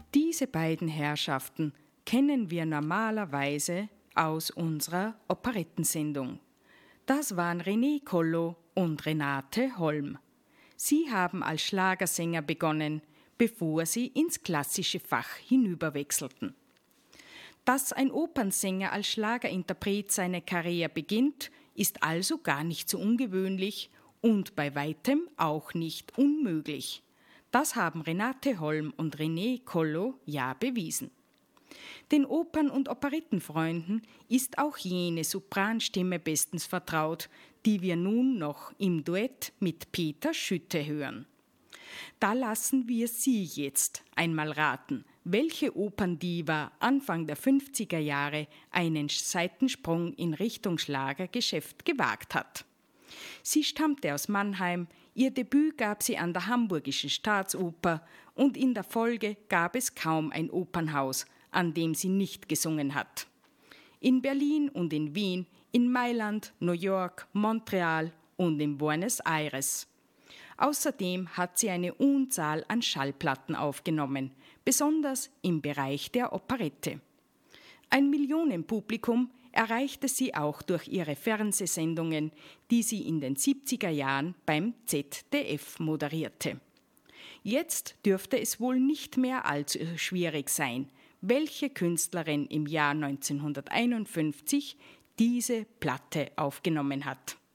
Diese beiden Herrschaften kennen wir normalerweise aus unserer Operettensendung. Das waren René Kollo und Renate Holm. Sie haben als Schlagersänger begonnen, bevor sie ins klassische Fach hinüberwechselten. Dass ein Opernsänger als Schlagerinterpret seine Karriere beginnt, ist also gar nicht so ungewöhnlich und bei weitem auch nicht unmöglich. Das haben Renate Holm und René Kollo ja bewiesen. Den Opern- und Operettenfreunden ist auch jene Sopranstimme bestens vertraut, die wir nun noch im Duett mit Peter Schütte hören. Da lassen wir Sie jetzt einmal raten, welche Operndiva Anfang der 50er Jahre einen Seitensprung in Richtung Schlagergeschäft gewagt hat. Sie stammte aus Mannheim, ihr Debüt gab sie an der Hamburgischen Staatsoper und in der Folge gab es kaum ein Opernhaus, an dem sie nicht gesungen hat. In Berlin und in Wien, in Mailand, New York, Montreal und in Buenos Aires. Außerdem hat sie eine Unzahl an Schallplatten aufgenommen, besonders im Bereich der Operette. Ein Millionenpublikum erreichte sie auch durch ihre Fernsehsendungen, die sie in den 70er Jahren beim ZDF moderierte. Jetzt dürfte es wohl nicht mehr allzu schwierig sein, welche Künstlerin im Jahr 1951 diese Platte aufgenommen hat.